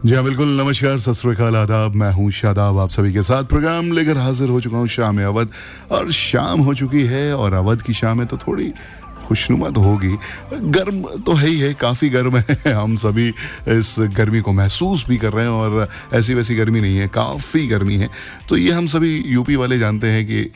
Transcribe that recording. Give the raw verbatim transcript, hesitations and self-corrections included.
जी हाँ, बिल्कुल। नमस्कार, सत श्री अकाल, आदाब। मैं हूँ शादाब, आप सभी के साथ प्रोग्राम लेकर हाजिर हो चुका हूँ शाम अवध। और शाम हो चुकी है और अवध की शाम है तो थोड़ी खुशनुमा तो होगी। गर्म तो है ही है, काफ़ी गर्म है। हम सभी इस गर्मी को महसूस भी कर रहे हैं और ऐसी वैसी गर्मी नहीं है, काफ़ी गर्मी है। तो ये हम सभी यूपी वाले जानते हैं कि